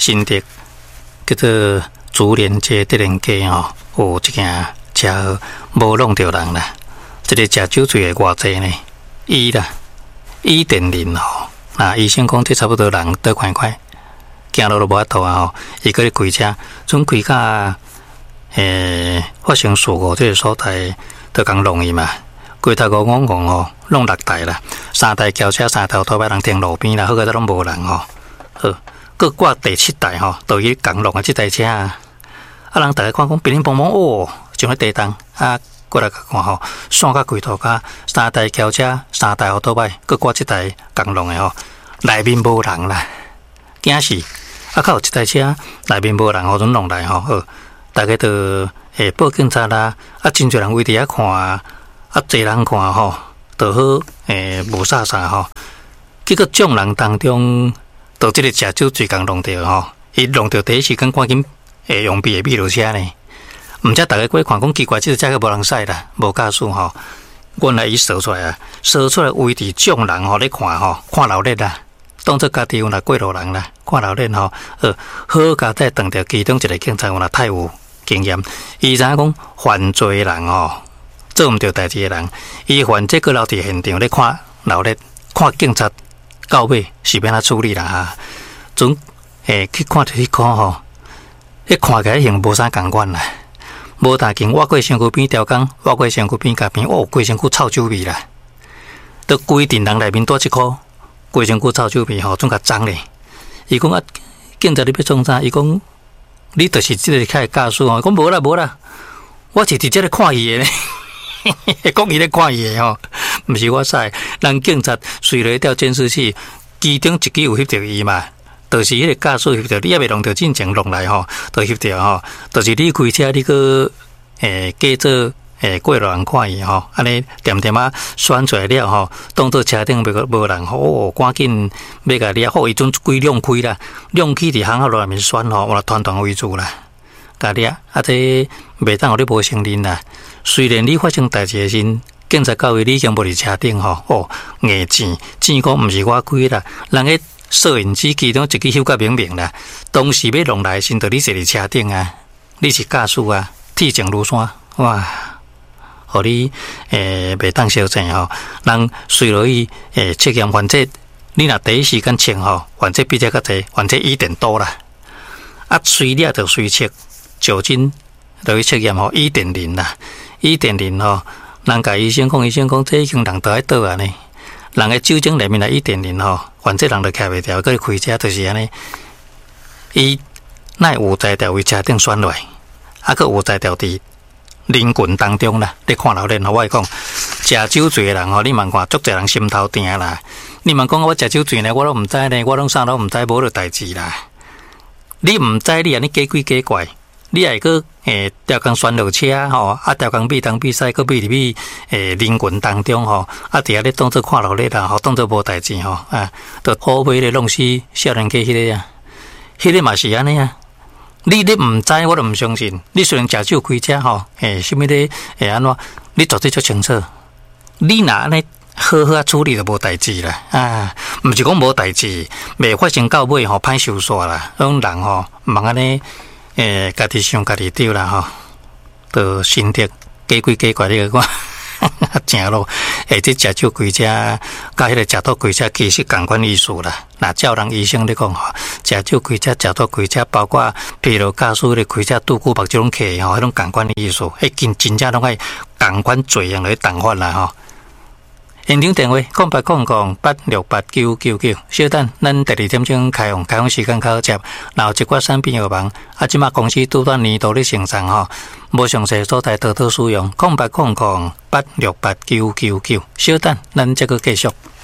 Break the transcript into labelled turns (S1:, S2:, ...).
S1: 新竹叫做竹联街德联街吼，有一件车无弄到人啦。这个食酒醉的偌济呢？1.0吼，那医生讲这差不多人倒快快，行路都无法度啊吼。伊个咧开车，准开到发生事故这个所在，都讲容易嘛。规头555吼，弄6台啦，3台轿车，3台拖把人停路边啦，好个都拢无人吼。好，佮挂第7台吼，都去讲弄啊，这台车啊，人大家看讲乒乒乓乓哦，像咧地动啊。过来看吼，线甲规头甲3台轿车、3台奥多摆，佮挂1台公路的吼，内面无人啦，惊死！啊，较有1台车内面无人吼，准弄来吼，好，大家都报警察啦，啊，真侪人围伫遐看啊，侪人看吼，都好无啥啥吼。结果众人当中，到这个食酒醉共弄着吼，伊弄着第一时间赶紧用别的密路车呢。毋知大家过看讲奇怪，这个车个无人驶啦，无驾驶吼。原来伊扫出来啊，扫出来围伫众人吼咧看吼，看闹热啦，当作家己有那过路人啦，看闹热吼。好佳在当着其中一个警察有那太有经验，伊知影讲犯罪人吼，做毋着代志的人，伊犯这个留伫现场咧看闹热，看警察到尾是要安怎处理啦哈。准去看着去看吼，迄看起来像无啥共款啦。无大间，我过身躯边条工，我过身躯边隔边，规身躯臭酒味啦！都规定人内面多1箍，规身躯臭酒味吼，总较脏咧。伊讲啊，警察你要创啥？伊讲你就是即个开驾驶吼。讲无啦无啦，我是直接咧看伊诶咧，讲伊咧看伊诶吼，毋是我使。人警察随了调监视器，其中一支有翕着伊嘛。就是迄个驾驶翕着，你也未弄着进前弄来吼，都翕着吼。就是你开车，你个假做过路人看伊吼，安尼点点啊选出来了吼，当作车顶无人吼，赶紧要甲掠好，伊准规亮开啦，亮起伫巷口内面选吼，我团团围住啦，甲掠啊这袂当互你无承认啦。虽然你发生代志的时，警察到位你已经无伫车顶吼，硬钱讲毋是我开啦，人个。摄影机其中一支翕甲明明啦，当时要弄来先，到你坐伫车顶啊，你是驾驶啊，铁证如山，哇，互你袂当消正吼，人随落去测验犯罪，你若第一时间测吼，犯罪比这较济，犯罪1点多啦，啊，随掠就随测，酒精就去测验吼1.0啦，1.0吼，人甲医生讲，这已经人倒喺倒啊呢。人个酒精里面来1.0吼，犯罪人就开袂掉，佮开车就是安尼。伊乃有在调为车顶选落，啊，佮有在调伫人群当中啦。你看老人吼，我讲食酒醉的人吼，你慢看，足侪人心头疼啦。你慢讲我食酒醉呢，我都毋知呢，我拢啥都毋知，无就代志啦。你毋知，你安尼假鬼假怪。你还个调工选落车吼，啊调工比赛，个比入去人群当中吼，啊伫遐咧当作看落咧啦，吼当作无代志吼，啊，都好尾咧弄死少年家迄个啊，迄个嘛是安尼啊。你毋知，我都毋相信。你虽然食酒开车吼，什么咧安怎？你绝对足清楚。你若安尼好好处理就无代志啦，啊，毋是讲无代志，未发生到尾吼，歹收煞啦。种人吼，毋通安尼。家己想家己丢啦吼，都心得假鬼假怪你个看，正咯。这食酒开车，甲迄个食倒开车，其实共款意思啦。那照人医生咧讲吼，食酒开车、食倒开车，包括譬如驾驶咧开车拄久目这种客吼，迄种共款意思，真正拢爱共款罪样来同法啦吼。现场电话0800868999，小等，咱第2点钟开放时间较接，然后一寡产品有忙，即马公司拄段年度咧生产吼，无详细所在多多使用，0800868999，小等，咱再个继续。